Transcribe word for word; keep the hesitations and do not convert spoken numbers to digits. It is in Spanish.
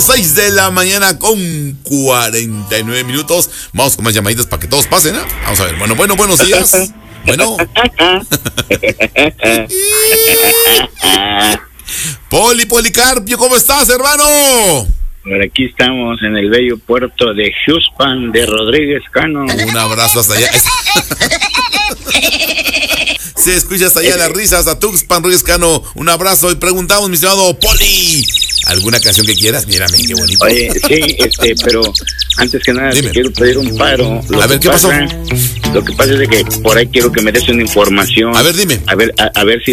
seis de la mañana con cuarenta y nueve minutos. Vamos con más llamaditas para que todos pasen, ¿eh? Vamos a ver. Bueno, bueno, buenos días. Bueno. Poli, Policarpio, ¿cómo estás, hermano? Por aquí estamos en el bello puerto de Xuspan de Rodríguez Cano. Un abrazo hasta allá. Se escucha hasta allá las risas a Tuxpan, Rodríguez Cano. Un abrazo y preguntamos, mi estimado Poli, ¿alguna canción que quieras? Mírame, qué bonito. Oye, sí, este, pero antes que nada Dime. te quiero pedir un paro. Lo A ver, que ¿qué pasó? pasa, Lo que pasa es de que por ahí quiero que me des una información. A ver, dime. A ver, a, a ver si